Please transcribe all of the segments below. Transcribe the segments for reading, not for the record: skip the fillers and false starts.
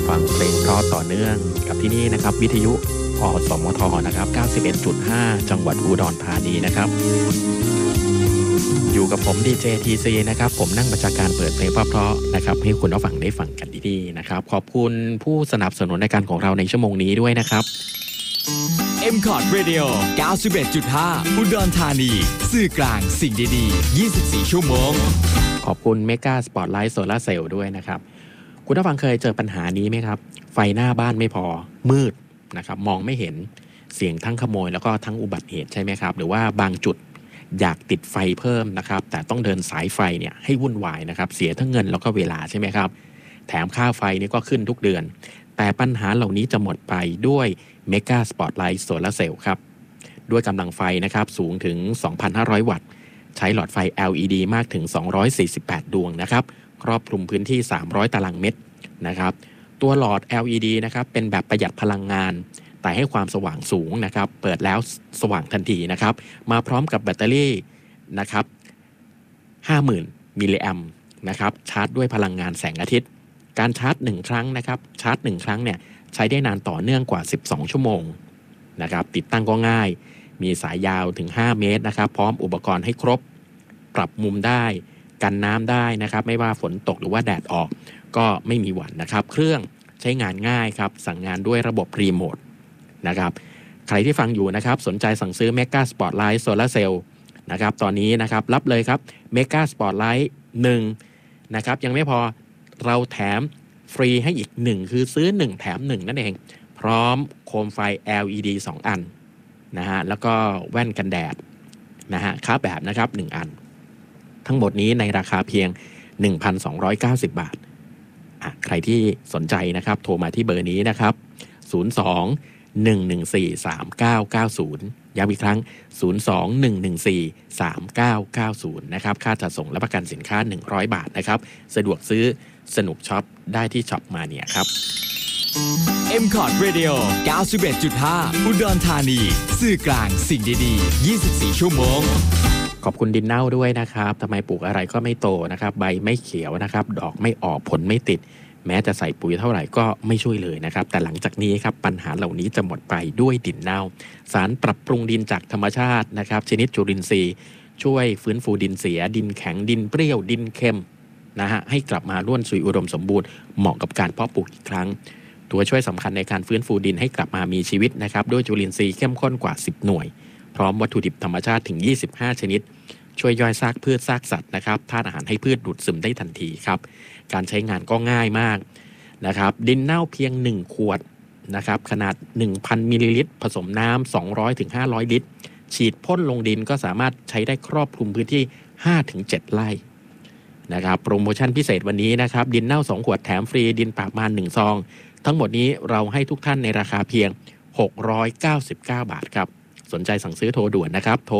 ฟังเพลงเพราะต่อเนื่องกับที่นี่นะครับวิทยุอสมทนะครับ 91.5 จังหวัดอุดรธานีนะครับอยู่กับผมดีเจทีซีนะครับผมนั่งบัญชาการเปิดเพลงเพราะๆนะครับให้คุณผู้ฟังได้ฟังกันดีๆนะครับขอบคุณผู้สนับสนุนรายการของเราในชั่วโมงนี้ด้วยนะครับ M-Cod Radio 91.5 อุดรธานีสื่อกลางสิ่งดีๆ24 ชั่วโมงขอบคุณเมกาสปอตไลท์โซลาร์เซลล์ด้วยนะครับคุณผู้ฟังเคยเจอปัญหานี้ไหมครับไฟหน้าบ้านไม่พอมืดนะครับมองไม่เห็นเสี่ยงทั้งขโมยแล้วก็ทั้งอุบัติเหตุใช่ไหมครับหรือว่าบางจุดอยากติดไฟเพิ่มนะครับแต่ต้องเดินสายไฟเนี่ยให้วุ่นวายนะครับเสียทั้งเงินแล้วก็เวลาใช่ไหมครับแถมค่าไฟนี่ก็ขึ้นทุกเดือนแต่ปัญหาเหล่านี้จะหมดไปด้วยเมกาสปอตไลท์โซลาร์เซลล์ครับด้วยกำลังไฟนะครับสูงถึง 2,500 วัตต์ใช้หลอดไฟ LED มากถึง248ดวงนะครับครอบคลุมพื้นที่300ตารางเมตรนะครับตัวหลอด LED นะครับเป็นแบบประหยัดพลังงานแต่ให้ความสว่างสูงนะครับเปิดแล้วสว่างทันทีนะครับมาพร้อมกับแบตเตอรี่นะครับ 50,000 มิลลิแอมป์นะครับชาร์จด้วยพลังงานแสงอาทิตย์การชาร์จ1ครั้งนะครับชาร์จ1ครั้งเนี่ยใช้ได้นานต่อเนื่องกว่า12ชั่วโมงนะครับติดตั้งก็ง่ายมีสายยาวถึง5เมตรนะครับพร้อมอุปกรณ์ให้ครบปรับมุมได้กันน้ำได้นะครับไม่ว่าฝนตกหรือว่าแดดออกก็ไม่มีหวั่นนะครับเครื่องใช้งานง่ายครับสั่งงานด้วยระบบรีโมทนะครับใครที่ฟังอยู่นะครับสนใจสั่งซื้อ Mega Spotlight Solar Cell นะครับตอนนี้นะครับรับเลยครับ Mega Spotlight 1นะครับยังไม่พอเราแถมฟรีให้อีก1คือซื้อ1แถม1นั่นเองพร้อมโคมไฟ LED 2 อันนะฮะแล้วก็แว่นกันแดดนะฮะค่าแบบนะครับ1อันทั้งหมดนี้ในราคาเพียง 1,290 บาทใครที่สนใจนะครับโทรมาที่เบอร์นี้นะครับ02-114-3990ย้ำอีกครั้ง02-114-3990นะครับค่าจัดส่งและประกันสินค้า100บาทนะครับสะดวกซื้อสนุกช็อปได้ที่ช็อปมาเนี่ยครับ M-Cod Radio 91.5 อุดรธานีสื่อกลางสิ่งดีๆ24 ชั่วโมงขอบคุณดินเน่าด้วยนะครับทำไมปลูกอะไรก็ไม่โตนะครับใบไม่เขียวนะครับดอกไม่ออกผลไม่ติดแม้จะใส่ปุ๋ยเท่าไหร่ก็ไม่ช่วยเลยนะครับแต่หลังจากนี้ครับปัญหาเหล่านี้จะหมดไปด้วยดินเน่าสารปรับปรุงดินจากธรรมชาตินะครับชนิดจุลินทรีย์ช่วยฟื้นฟูดินเสียดินแข็งดินเปรี้ยวดินเค็มนะฮะให้กลับมาร่วนซุยอุดมสมบูรณ์เหมาะกับการเพาะปลูกอีกครั้งตัวช่วยสำคัญในการฟื้นฟูดินให้กลับมามีชีวิตนะครับด้วยจุลินทรีย์เข้มข้นกว่า10หน่วยพร้อมวัตถุดิบธรรมชาติถึง25ชนิดช่วยย่อยซากพืชซากสัตว์นะครับธาตุอาหารให้พืชดูดซึมได้ทันทีครับการใช้งานก็ง่ายมากนะครับดินเน่าเพียง1ขวดนะครับขนาด 1,000 มิลลิลิตรผสมน้ำ200ถึง500ลิตรฉีดพ่นลงดินก็สามารถใช้ได้ครอบคลุมพื้นที่ 5-7 ไร่นะครับโปรโมชั่นพิเศษวันนี้นะครับดินเน่า2ขวดแถมฟรีดินปากมาน1ซองทั้งหมดนี้เราให้ทุกท่านในราคาเพียง699บาทครับสนใจสั่งซื้อโทรด่วนนะครับโทร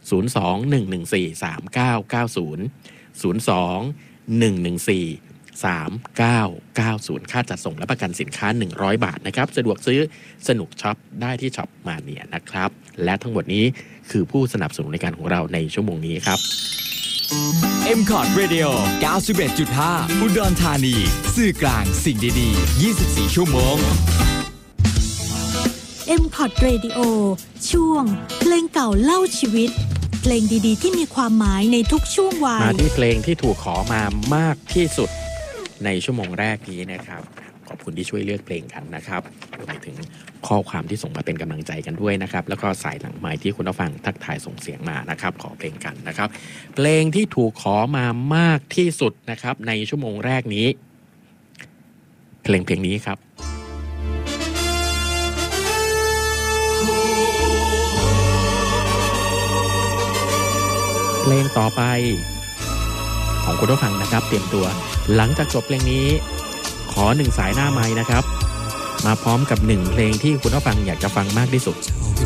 02-114-3990 ค่าจัดส่งและประกันสินค้า100บาทนะครับสะดวกซื้อสนุกช็อปได้ที่ช็อปมาเนียนะครับและทั้งหมดนี้คือผู้สนับสนุนรายการของเราในชั่วโมงนี้ครับ M-Cod Radio 91.5 อุดรธานีสื่อกลางสิ่งดีๆ24 ชั่วโมง M-Cod Radio ช่วงเพลงเก่าเล่าชีวิตเพลงดีๆที่มีความหมายในทุกช่วงวัยมาที่เพลงที่ถูกขอมามากที่สุดในชั่วโมงแรกนี้นะครับขอบคุณที่ช่วยเลือกเพลงกันนะครับรวมไปถึงข้อความที่ส่งมาเป็นกำลังใจกันด้วยนะครับแล้วก็สายหลังไมค์ที่คุณผู้ฟังทักทายส่งเสียงมานะครับขอเพลงกันนะครับเพลงที่ถูกขอมามากที่สุดนะครับในชั่วโมงแรกนี้เพลงนี้ครับเพลงต่อไปของคุณผู้ฟังนะครับเตรียมตัวหลังจากจบเพลงนี้ขอ1สายหน้าไมค์นะครับมาพร้อมกับ1เพลงที่คุณผู้ฟังอยากจะฟังมากที่สุด